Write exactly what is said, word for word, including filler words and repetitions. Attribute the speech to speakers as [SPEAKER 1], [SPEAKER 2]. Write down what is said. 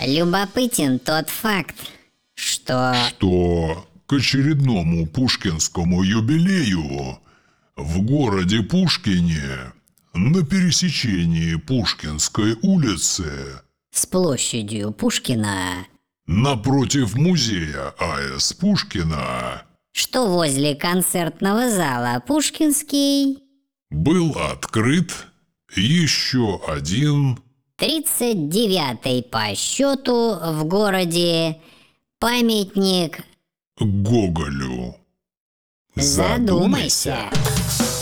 [SPEAKER 1] Любопытен тот факт, что...
[SPEAKER 2] Что к очередному пушкинскому юбилею в городе Пушкине на пересечении Пушкинской улицы
[SPEAKER 1] с площадью Пушкина,
[SPEAKER 2] напротив музея А С Пушкина,
[SPEAKER 1] что возле концертного зала Пушкинский,
[SPEAKER 2] был открыт еще один
[SPEAKER 1] тридцать девятый по счету в городе памятник
[SPEAKER 2] Гоголю.
[SPEAKER 1] Задумайся.